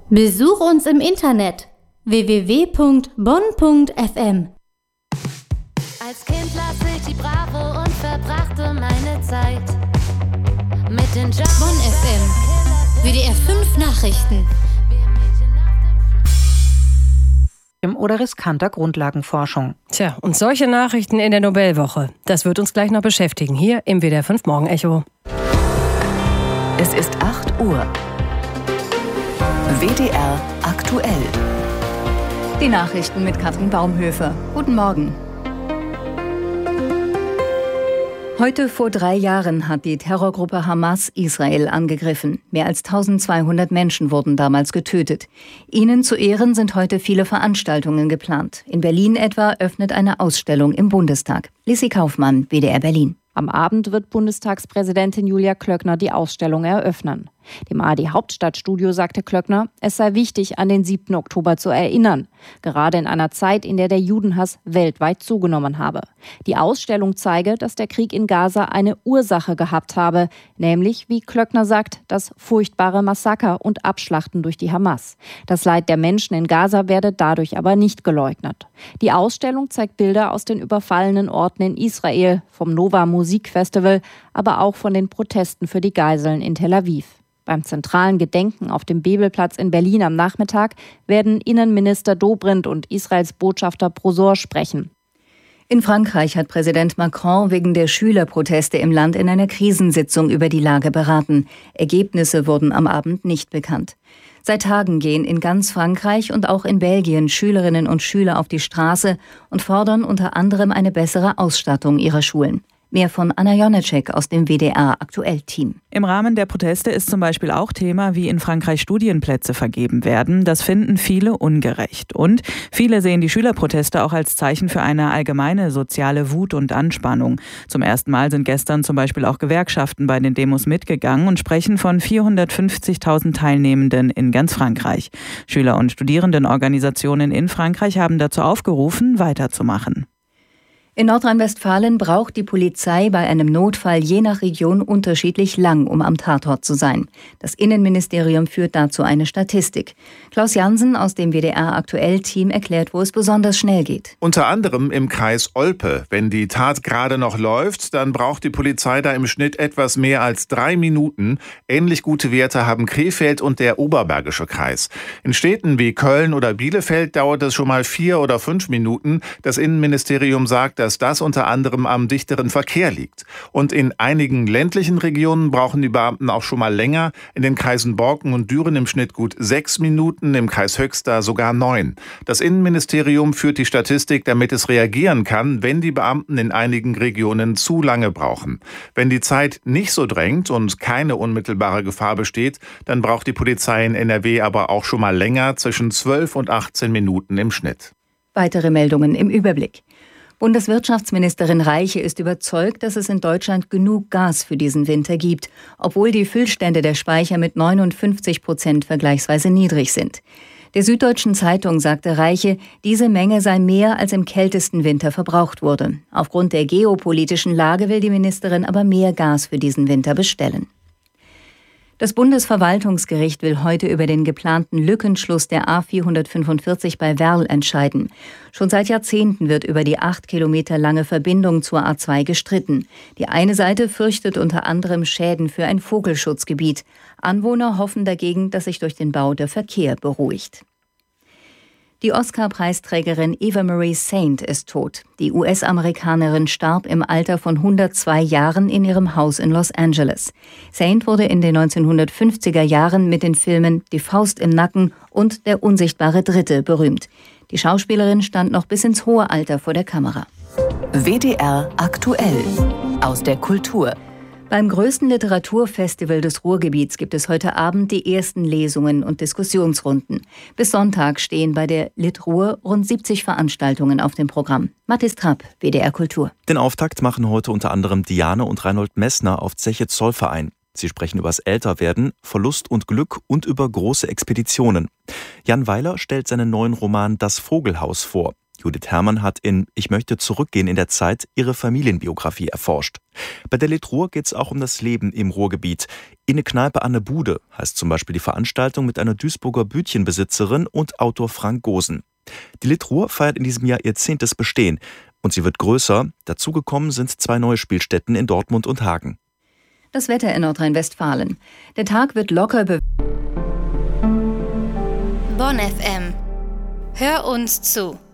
Besuch uns im Internet www.bonn.fm. Als Kind las ich die Bravo und verbrachte meine Zeit mit den Bonn FM, WDR 5 Nachrichten. Oder riskanter Grundlagenforschung. Tja, und solche Nachrichten in der Nobelwoche, das wird uns gleich noch beschäftigen, hier im WDR 5 Morgen-Echo. Es ist 8 Uhr. WDR aktuell. Die Nachrichten mit Katrin Baumhöfer. Guten Morgen. Heute vor 3 Jahren hat die Terrorgruppe Hamas Israel angegriffen. Mehr als 1200 Menschen wurden damals getötet. Ihnen zu Ehren sind heute viele Veranstaltungen geplant. In Berlin etwa öffnet eine Ausstellung im Bundestag. Lissi Kaufmann, WDR Berlin. Am Abend wird Bundestagspräsidentin Julia Klöckner die Ausstellung eröffnen. Dem ARD-Hauptstadtstudio sagte Klöckner, es sei wichtig, an den 7. Oktober zu erinnern. Gerade in einer Zeit, in der der Judenhass weltweit zugenommen habe. Die Ausstellung zeige, dass der Krieg in Gaza eine Ursache gehabt habe, nämlich, wie Klöckner sagt, das furchtbare Massaker und Abschlachten durch die Hamas. Das Leid der Menschen in Gaza werde dadurch aber nicht geleugnet. Die Ausstellung zeigt Bilder aus den überfallenen Orten in Israel, vom Nova Musikfestival, aber auch von den Protesten für die Geiseln in Tel Aviv. Beim zentralen Gedenken auf dem Bebelplatz in Berlin am Nachmittag werden Innenminister Dobrindt und Israels Botschafter Brosor sprechen. In Frankreich hat Präsident Macron wegen der Schülerproteste im Land in einer Krisensitzung über die Lage beraten. Ergebnisse wurden am Abend nicht bekannt. Seit Tagen gehen in ganz Frankreich und auch in Belgien Schülerinnen und Schüler auf die Straße und fordern unter anderem eine bessere Ausstattung ihrer Schulen. Mehr von Anna Jonecek aus dem WDR-Aktuell-Team. Im Rahmen der Proteste ist zum Beispiel auch Thema, wie in Frankreich Studienplätze vergeben werden. Das finden viele ungerecht. Und viele sehen die Schülerproteste auch als Zeichen für eine allgemeine soziale Wut und Anspannung. Zum ersten Mal sind gestern zum Beispiel auch Gewerkschaften bei den Demos mitgegangen und sprechen von 450.000 Teilnehmenden in ganz Frankreich. Schüler- und Studierendenorganisationen in Frankreich haben dazu aufgerufen, weiterzumachen. In Nordrhein-Westfalen braucht die Polizei bei einem Notfall je nach Region unterschiedlich lang, um am Tatort zu sein. Das Innenministerium führt dazu eine Statistik. Klaus Jansen aus dem WDR-Aktuell-Team erklärt, wo es besonders schnell geht. Unter anderem im Kreis Olpe. Wenn die Tat gerade noch läuft, dann braucht die Polizei da im Schnitt etwas mehr als 3 Minuten. Ähnlich gute Werte haben Krefeld und der Oberbergische Kreis. In Städten wie Köln oder Bielefeld dauert es schon mal 4 oder 5 Minuten. Das Innenministerium sagt, dass das unter anderem am dichteren Verkehr liegt. Und in einigen ländlichen Regionen brauchen die Beamten auch schon mal länger. In den Kreisen Borken und Düren im Schnitt gut 6 Minuten, im Kreis Höxter sogar 9. Das Innenministerium führt die Statistik, damit es reagieren kann, wenn die Beamten in einigen Regionen zu lange brauchen. Wenn die Zeit nicht so drängt und keine unmittelbare Gefahr besteht, dann braucht die Polizei in NRW aber auch schon mal länger, zwischen 12 und 18 Minuten im Schnitt. Weitere Meldungen im Überblick. Bundeswirtschaftsministerin Reiche ist überzeugt, dass es in Deutschland genug Gas für diesen Winter gibt, obwohl die Füllstände der Speicher mit 59% vergleichsweise niedrig sind. Der Süddeutschen Zeitung sagte Reiche, diese Menge sei mehr, als im kältesten Winter verbraucht wurde. Aufgrund der geopolitischen Lage will die Ministerin aber mehr Gas für diesen Winter bestellen. Das Bundesverwaltungsgericht will heute über den geplanten Lückenschluss der A445 bei Werl entscheiden. Schon seit Jahrzehnten wird über die 8 Kilometer lange Verbindung zur A2 gestritten. Die eine Seite fürchtet unter anderem Schäden für ein Vogelschutzgebiet. Anwohner hoffen dagegen, dass sich durch den Bau der Verkehr beruhigt. Die Oscar-Preisträgerin Eva Marie Saint ist tot. Die US-Amerikanerin starb im Alter von 102 Jahren in ihrem Haus in Los Angeles. Saint wurde in den 1950er Jahren mit den Filmen Die Faust im Nacken und Der unsichtbare Dritte berühmt. Die Schauspielerin stand noch bis ins hohe Alter vor der Kamera. WDR aktuell aus der Kultur. Beim größten Literaturfestival des Ruhrgebiets gibt es heute Abend die ersten Lesungen und Diskussionsrunden. Bis Sonntag stehen bei der Lit Ruhr rund 70 Veranstaltungen auf dem Programm. Mathis Trapp, WDR Kultur. Den Auftakt machen heute unter anderem Diane und Reinhold Messner auf Zeche Zollverein. Sie sprechen übers Älterwerden, Verlust und Glück und über große Expeditionen. Jan Weiler stellt seinen neuen Roman Das Vogelhaus vor. Judith Herrmann hat in Ich möchte zurückgehen in der Zeit ihre Familienbiografie erforscht. Bei der Litruhr geht es auch um das Leben im Ruhrgebiet. In eine Kneipe an der Bude heißt zum Beispiel die Veranstaltung mit einer Duisburger Bütchenbesitzerin und Autor Frank Gosen. Die Litruhr feiert in diesem Jahr ihr 10. Bestehen und sie wird größer. Dazugekommen sind 2 neue Spielstätten in Dortmund und Hagen. Das Wetter in Nordrhein-Westfalen. Der Tag wird locker Bonn FM. Hör uns zu.